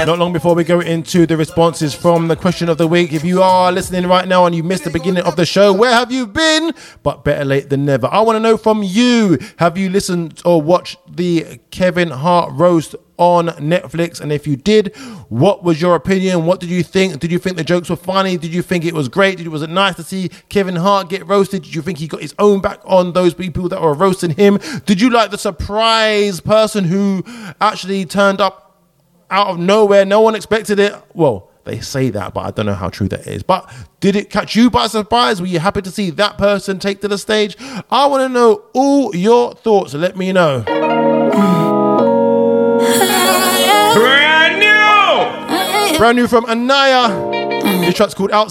Not long before we go into the responses from the question of the week, if you are listening right now and you missed the beginning of the show, where have you been? But better late than never. I want to know from you, have you listened or watched the Kevin Hart roast on Netflix? And if you did, what was your opinion? What did you think? Did you think the jokes were funny? Did you think it was great? Was it nice to see Kevin Hart get roasted? Did you think he got his own back on those people that were roasting him? Did you like the surprise person who actually turned up out of nowhere? No one expected it. Well, they say that, but I don't know how true that is. But did it catch you by surprise? Were you happy to see that person take to the stage? I want to know all your thoughts. Let me know. Brand new from Anaya. This track's called Outside.